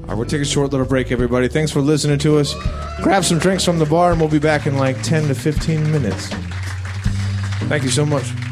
All right, we'll take a short little break, everybody. Thanks for listening to us. Grab some drinks from the bar, and we'll be back in like 10 to 15 minutes. Thank you so much.